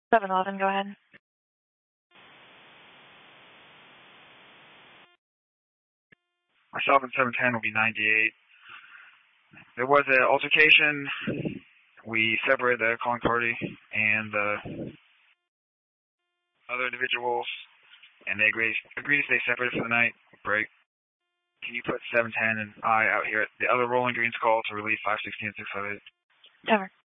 711, go ahead. Myself and 710 will be 98. There was an altercation. We separated the calling party and the other individuals, and they agreed to stay separate for the night. Break. Can you put 710 and I out here at the other Rolling Greens call to relieve 516 and 658? Over.